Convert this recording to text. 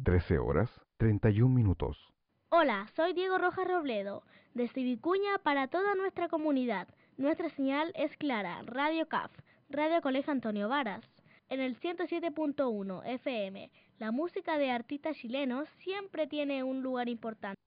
13:31. Hola, soy Diego Rojas Robledo, desde Vicuña para toda nuestra comunidad. Nuestra señal es clara, Radio CAF, Radio Colegio Antonio Varas. En el 107.1 FM, la música de artistas chilenos siempre tiene un lugar importante.